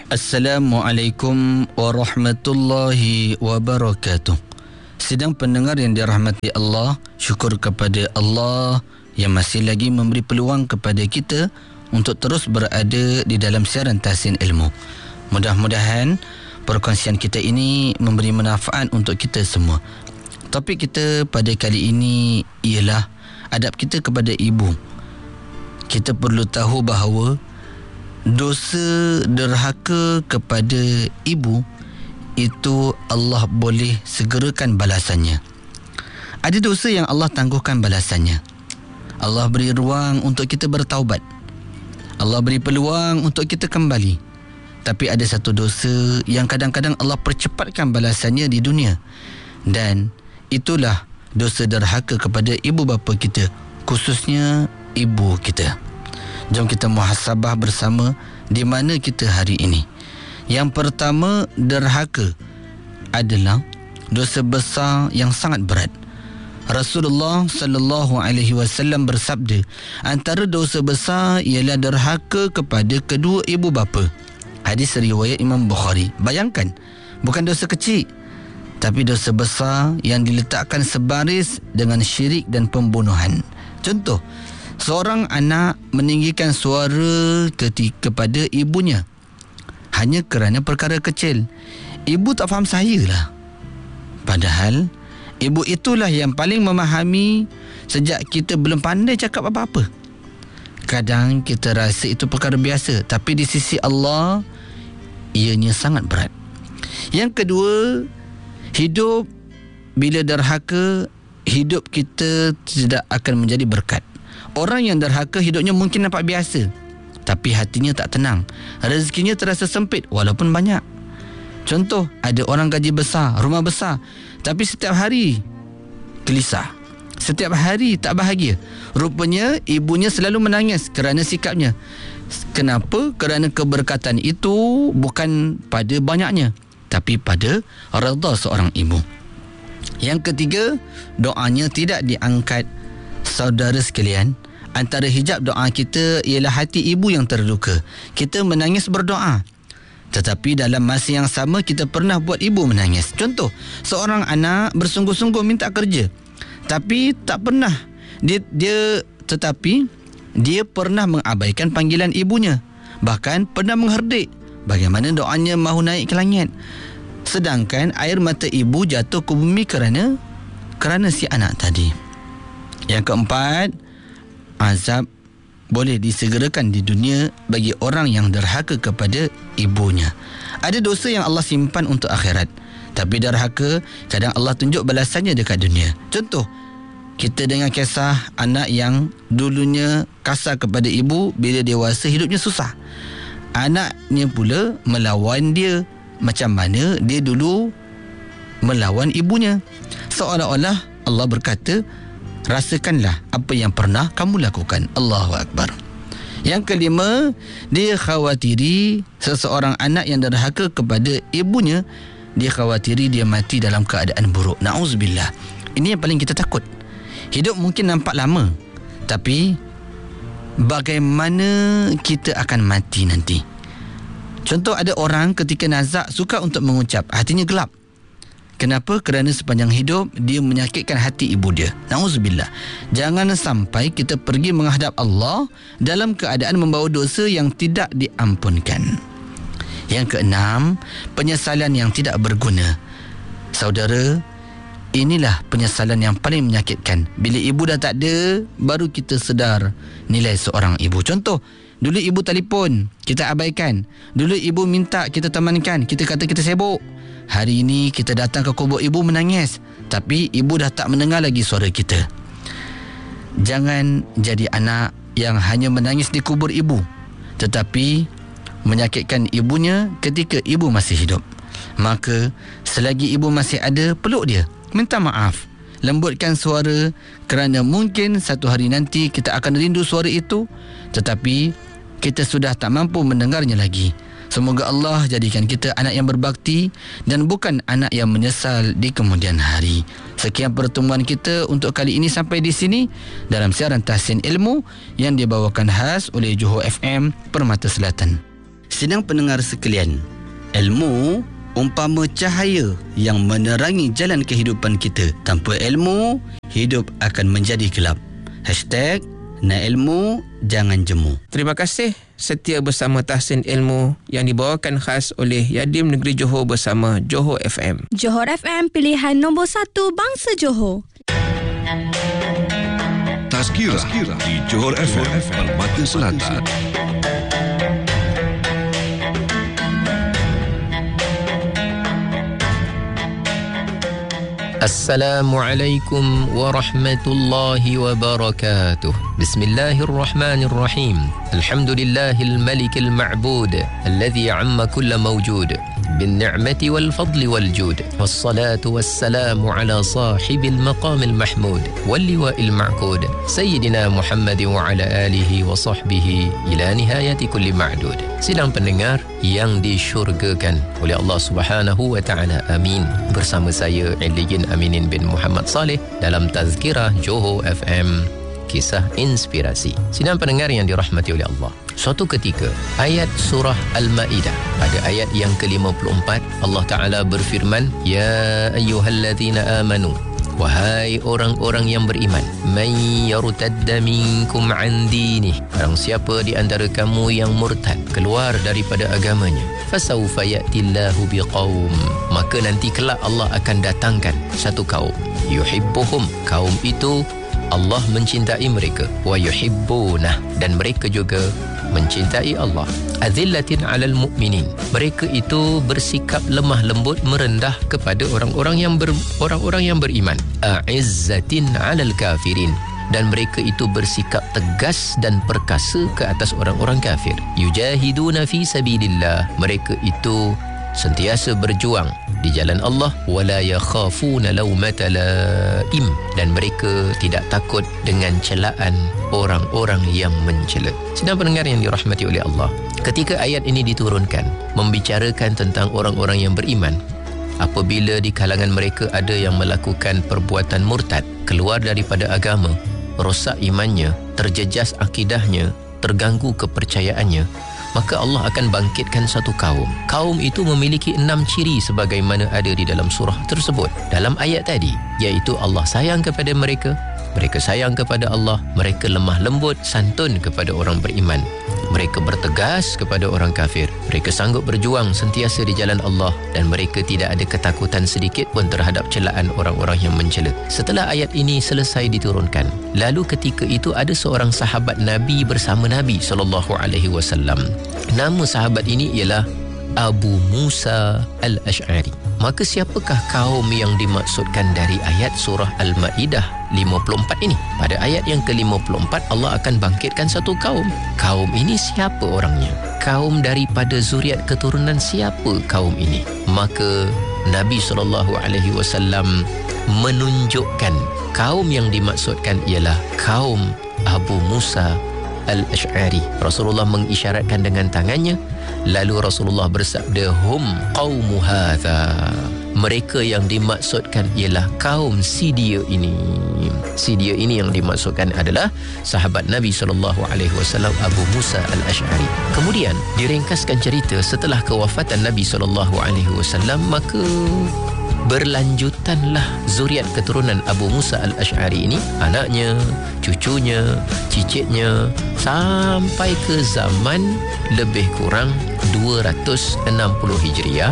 Assalamualaikum warahmatullahi wabarakatuh. Sidang pendengar yang dirahmati Allah, syukur kepada Allah yang masih lagi memberi peluang kepada kita untuk terus berada di dalam siaran Tahsin Ilmu. Mudah-mudahan perkongsian kita ini memberi manfaat untuk kita semua. Topik kita pada kali ini ialah adab kita kepada ibu. Kita perlu tahu bahawa dosa derhaka kepada ibu itu Allah boleh segerakan balasannya. Ada dosa yang Allah tangguhkan balasannya. Allah beri ruang untuk kita bertaubat. Allah beri peluang untuk kita kembali. Tapi ada satu dosa yang kadang-kadang Allah percepatkan balasannya di dunia. Dan itulah dosa derhaka kepada ibu bapa kita, khususnya ibu kita. Jom kita muhasabah bersama di mana kita hari ini. Yang pertama, derhaka adalah dosa besar yang sangat berat. Rasulullah sallallahu alaihi wasallam bersabda, antara dosa besar ialah derhaka kepada kedua ibu bapa. Hadis riwayat Imam Bukhari. Bayangkan, bukan dosa kecil, tapi dosa besar yang diletakkan sebaris dengan syirik dan pembunuhan. Contoh, seorang anak meninggikan suara kepada ibunya hanya kerana perkara kecil. Ibu tak faham sayalah. Padahal ibu itulah yang paling memahami sejak kita belum pandai cakap apa-apa. Kadang kita rasa itu perkara biasa, tapi di sisi Allah ianya sangat berat. Yang kedua, hidup bila derhaka, hidup kita tidak akan menjadi berkat. Orang yang derhaka hidupnya mungkin nampak biasa, tapi hatinya tak tenang. Rezekinya terasa sempit walaupun banyak. Contoh, ada orang gaji besar, rumah besar, tapi setiap hari gelisah. Setiap hari tak bahagia. Rupanya ibunya selalu menangis kerana sikapnya. Kenapa? Kerana keberkatan itu bukan pada banyaknya, tapi pada redha seorang ibu. Yang ketiga, doanya tidak diangkat. Saudara sekalian, antara hijab doa kita ialah hati ibu yang terluka. Kita menangis berdoa, tetapi dalam masa yang sama kita pernah buat ibu menangis. Contoh, seorang anak bersungguh-sungguh minta kerja, tapi tak pernah dia pernah mengabaikan panggilan ibunya, bahkan pernah mengherdik. Bagaimana doanya mahu naik ke langit, sedangkan air mata ibu jatuh ke bumi kerana si anak tadi. Yang keempat, azab boleh disegerakan di dunia bagi orang yang derhaka kepada ibunya. Ada dosa yang Allah simpan untuk akhirat, tapi derhaka kadang Allah tunjuk balasannya dekat dunia. Contoh, kita dengar kisah anak yang dulunya kasar kepada ibu, bila dewasa hidupnya susah. Anaknya pula melawan dia, macam mana dia dulu melawan ibunya. Seolah-olah Allah berkata, rasakanlah apa yang pernah kamu lakukan. Allahu Akbar. Yang kelima, dia khawatiri seseorang anak yang derhaka kepada ibunya, dia khawatiri dia mati dalam keadaan buruk. Na'udzubillah. Ini yang paling kita takut. Hidup mungkin nampak lama, tapi bagaimana kita akan mati nanti? Contoh, ada orang ketika nazak suka untuk mengucap, hatinya gelap. Kenapa? Kerana sepanjang hidup dia menyakitkan hati ibu dia. Na'udzubillah. Jangan sampai kita pergi menghadap Allah dalam keadaan membawa dosa yang tidak diampunkan. Yang keenam, penyesalan yang tidak berguna. Saudara, inilah penyesalan yang paling menyakitkan. Bila ibu dah tak ada, baru kita sedar nilai seorang ibu. Contoh, dulu ibu telefon, kita abaikan. Dulu ibu minta kita temankan, kita kata kita sibuk. Hari ini kita datang ke kubur ibu menangis, tapi ibu dah tak mendengar lagi suara kita. Jangan jadi anak yang hanya menangis di kubur ibu, tetapi menyakitkan ibunya ketika ibu masih hidup. Maka selagi ibu masih ada, peluk dia, minta maaf, lembutkan suara, kerana mungkin satu hari nanti kita akan rindu suara itu, tetapi kita sudah tak mampu mendengarnya lagi. Semoga Allah jadikan kita anak yang berbakti dan bukan anak yang menyesal di kemudian hari. Sekian pertemuan kita untuk kali ini sampai di sini dalam siaran Tahsin Ilmu yang dibawakan khas oleh Johor FM Permata Selatan. Sidang pendengar sekalian, ilmu umpama cahaya yang menerangi jalan kehidupan kita. Tanpa ilmu, hidup akan menjadi gelap. #Nak ilmu, jangan jemu. Terima kasih setia bersama Tahsin Ilmu yang dibawakan khas oleh Yadim Negeri Johor bersama Johor FM. Johor FM, pilihan nombor 1 bangsa Johor. Tazkirah di Johor FM Permata Selatan. Assalamualaikum warahmatullahi wabarakatuh. Bismillahirrahmanirrahim. Alhamdulillahil malikil ma'bud alladhi amma kulla mawjud بالنعمة والفضل والجود والصلاة والسلام على صاحب المقام المحمود واللواء المعقود سيدنا محمد وعلى آله وصحبه إلى نهاية كل معدود. Sidang pendengar yang disyurgakan oleh Allah Subhanahu wa taala, amin. Bersama saya Illiyin Aminin bin Muhammad Saleh dalam Tazkirah Johor FM, kisah inspirasi. Sidang pendengar yang dirahmati oleh Allah, suatu ketika ayat surah Al-Ma'idah pada ayat yang ke-54 Allah Ta'ala berfirman, Ya ayyuhalladzina amanu, wahai orang-orang yang beriman, man yartadda minkum an dinih, barang siapa di antara kamu yang murtad, keluar daripada agamanya, fasawfa ya'tillahu biqaum, maka nanti kelak Allah akan datangkan satu kaum, yuhibbuhum, kaum itu Allah mencintai mereka, wa yuhibbunah, dan mereka juga mencintai Allah. Azillatin 'alal mu'minin, mereka itu bersikap lemah lembut, merendah kepada orang-orang yang beriman. A'izzatin 'alal kafirin, dan mereka itu bersikap tegas dan perkasa ke atas orang-orang kafir. Yujahiduna fi sabilillah, mereka itu sentiasa berjuang di jalan Allah. Wala yakhafuna lawmata laim, dan mereka tidak takut dengan celaan orang-orang yang mencela. Sidang pendengar yang dirahmati oleh Allah, ketika ayat ini diturunkan membicarakan tentang orang-orang yang beriman, apabila di kalangan mereka ada yang melakukan perbuatan murtad, keluar daripada agama, rosak imannya, terjejas akidahnya, terganggu kepercayaannya, maka Allah akan bangkitkan satu kaum. Kaum itu memiliki 6 ciri sebagaimana ada di dalam surah tersebut. Dalam ayat tadi, iaitu Allah sayang kepada mereka, mereka sayang kepada Allah, mereka lemah lembut, santun kepada orang beriman, mereka bertegas kepada orang kafir, mereka sanggup berjuang sentiasa di jalan Allah, dan mereka tidak ada ketakutan sedikit pun terhadap celaan orang-orang yang mencela. Setelah ayat ini selesai diturunkan, lalu ketika itu ada seorang sahabat Nabi bersama Nabi SAW. Nama sahabat ini ialah Abu Musa Al-Ash'ari. Maka siapakah kaum yang dimaksudkan dari ayat surah Al-Ma'idah 54 ini? Pada ayat yang ke-54 Allah akan bangkitkan satu kaum. Kaum ini siapa orangnya? Kaum daripada zuriat keturunan siapa kaum ini? Maka Nabi SAW menunjukkan kaum yang dimaksudkan ialah kaum Abu Musa Al-Ash'ari. Rasulullah mengisyaratkan dengan tangannya, lalu Rasulullah bersabda, hum qaumu hadha, mereka yang dimaksudkan ialah kaum si dia ini. Si dia ini yang dimaksudkan adalah sahabat Nabi SAW Abu Musa Al-Ash'ari. Kemudian diringkaskan cerita, setelah kewafatan Nabi SAW, maka berlanjutanlah zuriat keturunan Abu Musa Al-Ash'ari ini, anaknya, cucunya, cicitnya, sampai ke zaman lebih kurang 260 Hijriah,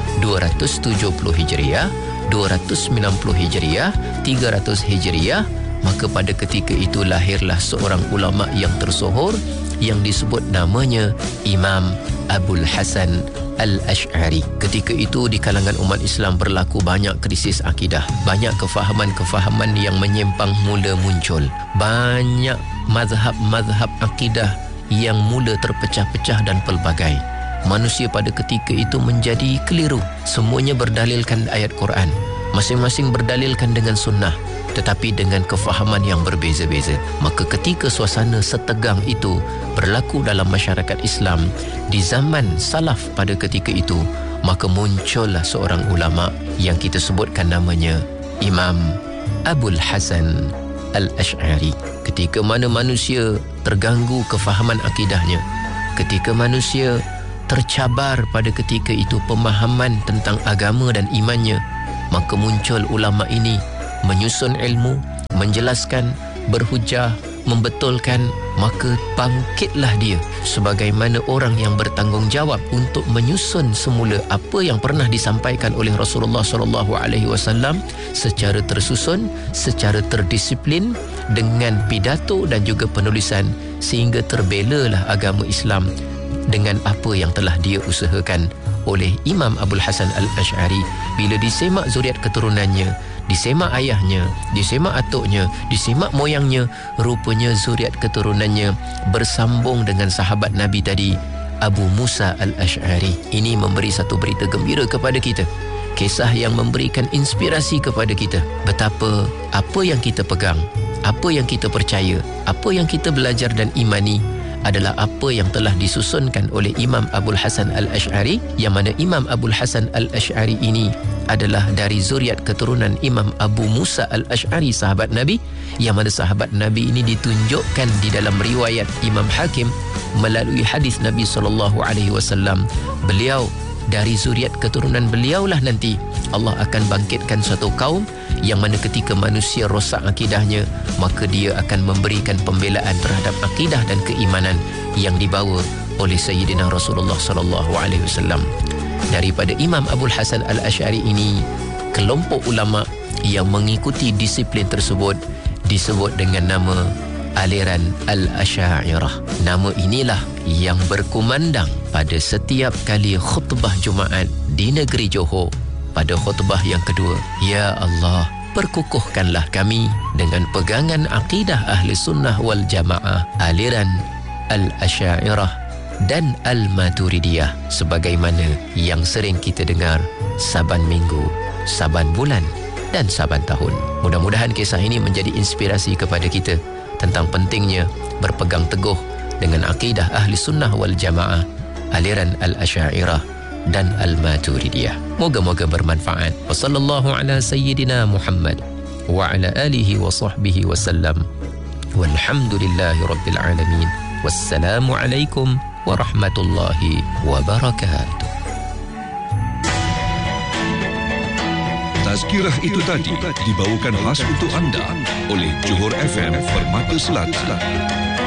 270 Hijriah, 290 Hijriah, 300 Hijriah. Maka pada ketika itu lahirlah seorang ulama yang tersohor yang disebut namanya Imam Abul Hasan Al-Ash'ari. Ketika itu di kalangan umat Islam berlaku banyak krisis akidah, banyak kefahaman-kefahaman yang menyimpang mula muncul, banyak mazhab-mazhab akidah yang mula terpecah-pecah dan pelbagai. Manusia pada ketika itu menjadi keliru. Semuanya berdalilkan ayat Quran, masing-masing berdalilkan dengan sunnah, tetapi dengan kefahaman yang berbeza-beza. Maka ketika suasana setegang itu berlaku dalam masyarakat Islam di zaman salaf pada ketika itu, maka muncullah seorang ulama yang kita sebutkan namanya Imam Abul Hasan Al-Ash'ari. Ketika mana manusia terganggu kefahaman akidahnya, ketika manusia tercabar pada ketika itu pemahaman tentang agama dan imannya, maka muncul ulama ini menyusun ilmu, menjelaskan, berhujah, membetulkan, maka bangkitlah dia sebagaimana orang yang bertanggungjawab untuk menyusun semula apa yang pernah disampaikan oleh Rasulullah SAW secara tersusun, secara terdisiplin, dengan pidato dan juga penulisan, sehingga terbelalah agama Islam dengan apa yang telah dia usahakan oleh Imam Abul Hasan Al-Ash'ari. Bila disemak zuriat keturunannya, disemak ayahnya, disemak atuknya, disemak moyangnya, rupanya zuriat keturunannya bersambung dengan sahabat Nabi tadi, Abu Musa Al-Ash'ari. Ini memberi satu berita gembira kepada kita, kisah yang memberikan inspirasi kepada kita betapa apa yang kita pegang, apa yang kita percaya, apa yang kita belajar dan imani adalah apa yang telah disusunkan oleh Imam Abul Hasan Al-Ash'ari, yang mana Imam Abul Hasan Al-Ash'ari ini adalah dari zuriat keturunan Imam Abu Musa Al-Ash'ari, sahabat Nabi, yang mana sahabat Nabi ini ditunjukkan di dalam riwayat Imam Hakim melalui hadis Nabi SAW. Beliau, dari zuriat keturunan beliaulah nanti Allah akan bangkitkan suatu kaum yang mana ketika manusia rosak akidahnya, maka dia akan memberikan pembelaan terhadap akidah dan keimanan yang dibawa oleh Sayyidina Rasulullah SAW. Daripada Imam Abul Hasan Al-Ash'ari ini, kelompok ulama yang mengikuti disiplin tersebut disebut dengan nama aliran Al-Asy'ariyah. Nama inilah yang berkumandang pada setiap kali khutbah Jumaat di negeri Johor. Pada khutbah yang kedua, Ya Allah, perkukuhkanlah kami dengan pegangan akidah Ahli Sunnah wal Jamaah, aliran Al-Asy'ariyah dan Al-Maturidiyah, sebagaimana yang sering kita dengar saban minggu, saban bulan dan saban tahun. Mudah-mudahan kisah ini menjadi inspirasi kepada kita tentang pentingnya berpegang teguh dengan akidah Ahli Sunnah wal Jamaah, aliran Al-Asy'ariyah dan Al-Maturidiyah. Moga-moga bermanfaat. Wassallallahu ala sayyidina Muhammad wa ala alihi wa sahbihi wasallam. Walhamdulillahi rabbil alamin. Wassalamu alaikum warahmatullahi wabarakatuh. Tazkirah itu tadi dibawakan khas untuk anda oleh Johor FM Permata Selatan.